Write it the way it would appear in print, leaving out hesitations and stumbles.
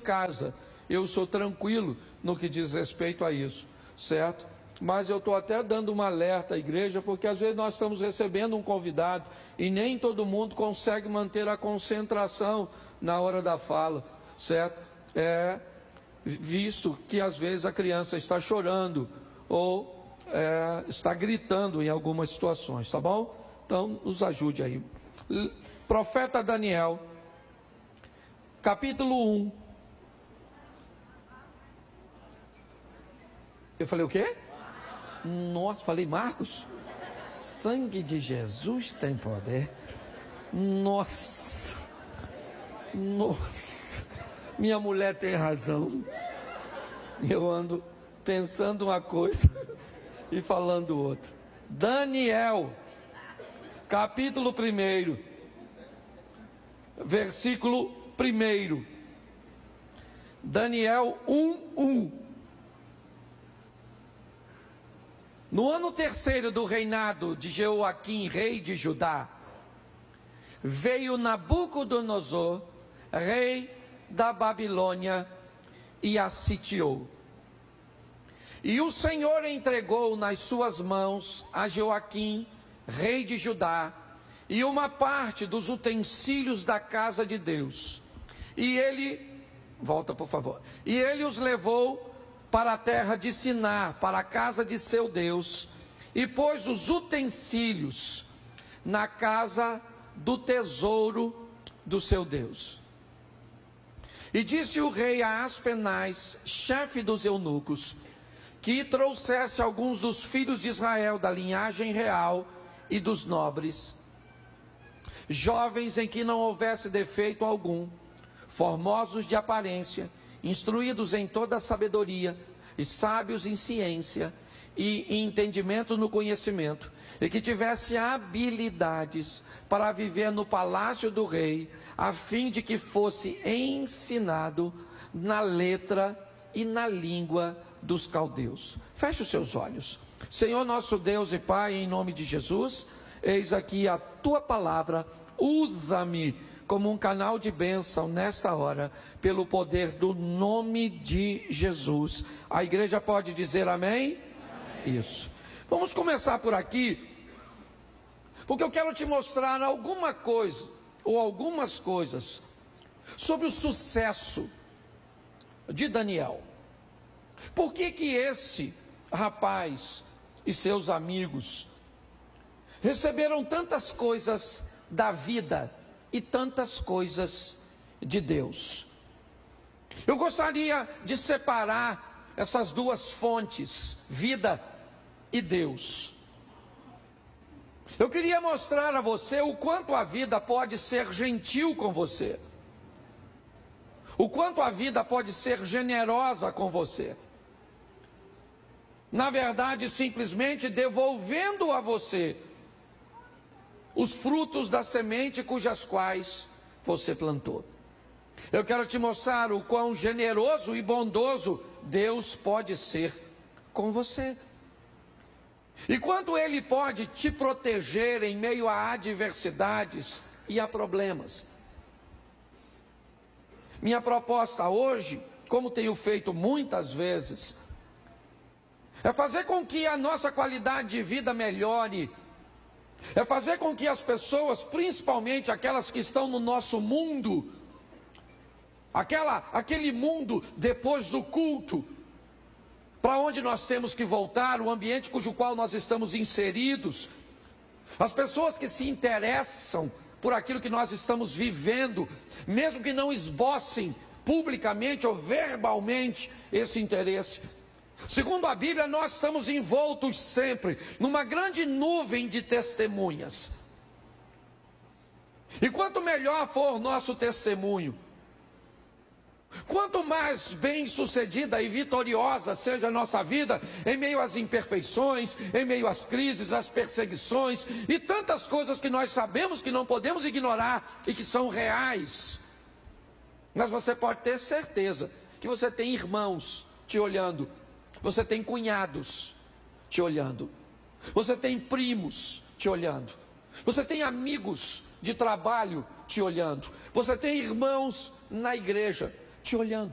casa, eu sou tranquilo no que diz respeito a isso, certo? Mas eu estou até dando um alerta à igreja, porque às vezes nós estamos recebendo um convidado e nem todo mundo consegue manter a concentração na hora da fala, certo? Visto que às vezes a criança está chorando ou está gritando em algumas situações, tá bom? Então nos ajude aí. Profeta Daniel, capítulo 1. Eu falei o quê? Nossa, falei Marcos? Sangue de Jesus tem poder. Nossa, minha mulher tem razão. Eu ando pensando uma coisa e falando outra. Daniel, capítulo 1, versículo 1. Daniel 1:1. No ano 3º do reinado de Jeoaquim, rei de Judá, veio Nabucodonosor, rei da Babilônia, e a sitiou. E o Senhor entregou nas suas mãos a Jeoaquim, rei de Judá, e uma parte dos utensílios da casa de Deus. E ele, volta por favor, e ele os levou para a terra de Sinar, para a casa de seu Deus, e pôs os utensílios na casa do tesouro do seu Deus. E disse o rei a Aspenaz, chefe dos eunucos, que trouxesse alguns dos filhos de Israel da linhagem real e dos nobres, jovens em que não houvesse defeito algum, formosos de aparência, instruídos em toda a sabedoria, e sábios em ciência, e entendimento no conhecimento, e que tivesse habilidades para viver no palácio do rei, a fim de que fosse ensinado na letra e na língua dos caldeus. Feche os seus olhos. Senhor nosso Deus e Pai, em nome de Jesus, eis aqui a tua palavra, usa-me como um canal de bênção nesta hora, pelo poder do nome de Jesus. A igreja pode dizer amém? Amém. Isso. Vamos começar por aqui, porque eu quero te mostrar alguma coisa, ou algumas coisas, sobre o sucesso de Daniel. Por que que esse rapaz e seus amigos receberam tantas coisas da vida e tantas coisas de Deus? Eu gostaria de separar essas duas fontes, vida e Deus. Eu queria mostrar a você o quanto a vida pode ser gentil com você, o quanto a vida pode ser generosa com você. Na verdade, simplesmente devolvendo a você os frutos da semente cujas quais você plantou. Eu quero te mostrar o quão generoso e bondoso Deus pode ser com você. E quanto Ele pode te proteger em meio a adversidades e a problemas. Minha proposta hoje, como tenho feito muitas vezes, é fazer com que a nossa qualidade de vida melhore. É fazer com que as pessoas, principalmente aquelas que estão no nosso mundo, aquele mundo depois do culto, para onde nós temos que voltar, o ambiente cujo qual nós estamos inseridos, as pessoas que se interessam por aquilo que nós estamos vivendo, mesmo que não esbocem publicamente ou verbalmente esse interesse. Segundo a Bíblia, nós estamos envoltos sempre numa grande nuvem de testemunhas. E quanto melhor for o nosso testemunho, quanto mais bem-sucedida e vitoriosa seja a nossa vida, em meio às imperfeições, em meio às crises, às perseguições e tantas coisas que nós sabemos que não podemos ignorar e que são reais, mas você pode ter certeza que você tem irmãos te olhando, você tem cunhados te olhando, você tem primos te olhando, você tem amigos de trabalho te olhando, você tem irmãos na igreja te olhando.